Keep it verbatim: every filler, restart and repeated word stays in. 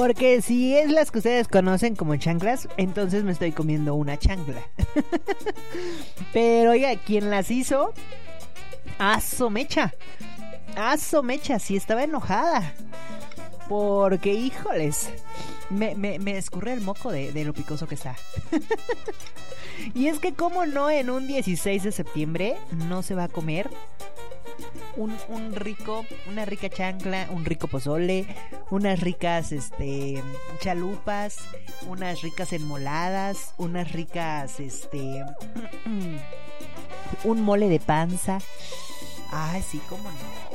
Porque si es las que ustedes conocen como chanclas, entonces me estoy comiendo una chancla. Pero oiga, quien las hizo, aso mecha. Aso mecha, sí estaba enojada. Porque, híjoles, me, me, me escurre el moco de, de lo picoso que está. Y es que, ¿cómo no en un dieciséis de septiembre no se va a comer un, un rico, una rica chancla, un rico pozole, unas ricas este chalupas, unas ricas enmoladas, unas ricas este un mole de panza? Ay, sí, cómo no.